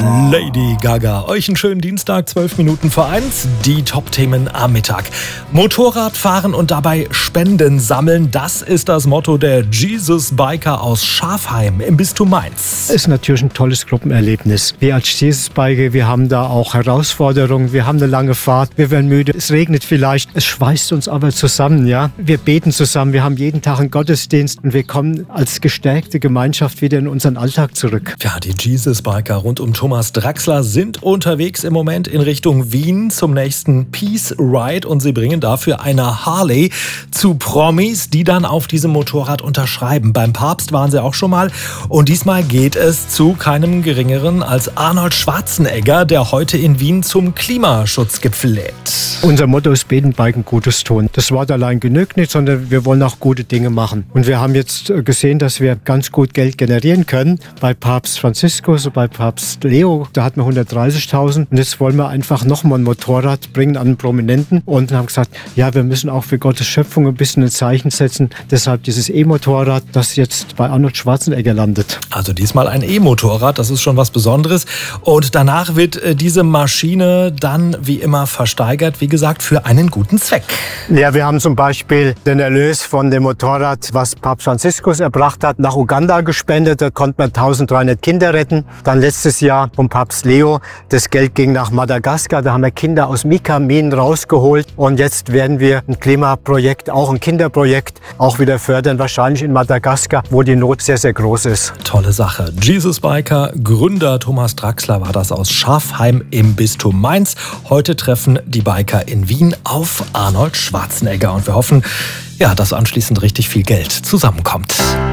Lady Gaga. Euch einen schönen Dienstag, 12 Minuten vor 1. Die Top-Themen am Mittag. Motorrad fahren und dabei Spenden sammeln. Das ist das Motto der Jesus Biker aus Schafheim im Bistum Mainz. Ist natürlich ein tolles Gruppenerlebnis. Wir als Jesus Biker, wir haben da auch Herausforderungen. Wir haben eine lange Fahrt. Wir werden müde. Es regnet vielleicht. Es schweißt uns aber zusammen, ja. Wir beten zusammen. Wir haben jeden Tag einen Gottesdienst und wir kommen als gestärkte Gemeinschaft wieder in unseren Alltag zurück. Ja, die Jesus Biker rund um Thomas Draxler sind unterwegs im Moment in Richtung Wien zum nächsten Peace Ride und sie bringen dafür eine Harley zu Promis, die dann auf diesem Motorrad unterschreiben. Beim Papst waren sie auch schon mal und diesmal geht es zu keinem geringeren als Arnold Schwarzenegger, der heute in Wien zum Klimaschutzgipfel lädt. Unser Motto ist Beten, Biken, Gutes tun. Das Wort allein genügt nicht, sondern wir wollen auch gute Dinge machen. Und wir haben jetzt gesehen, dass wir ganz gut Geld generieren können. Bei Papst Franziskus, bei Papst Leo, da hatten wir 130.000. Und jetzt wollen wir einfach nochmal ein Motorrad bringen an einen Prominenten. Und haben gesagt, ja, wir müssen auch für Gottes Schöpfung ein bisschen ein Zeichen setzen. Deshalb dieses E-Motorrad, das jetzt bei Arnold Schwarzenegger landet. Also diesmal ein E-Motorrad, das ist schon was Besonderes. Und danach wird diese Maschine dann wie immer versteigert, wie gesagt, für einen guten Zweck. Ja, wir haben zum Beispiel den Erlös von dem Motorrad, was Papst Franziskus erbracht hat, nach Uganda gespendet. Da konnte man 1300 Kinder retten. Dann letztes Jahr vom Papst Leo. Das Geld ging nach Madagaskar. Da haben wir Kinder aus Mika-Minen rausgeholt. Und jetzt werden wir ein Klimaprojekt, auch ein Kinderprojekt, auch wieder fördern. Wahrscheinlich in Madagaskar, wo die Not sehr, sehr groß ist. Tolle Sache. Jesus Biker, Gründer Thomas Draxler war das aus Schafheim im Bistum Mainz. Heute treffen die Biker in Wien auf Arnold Schwarzenegger. Und wir hoffen, ja, dass anschließend richtig viel Geld zusammenkommt.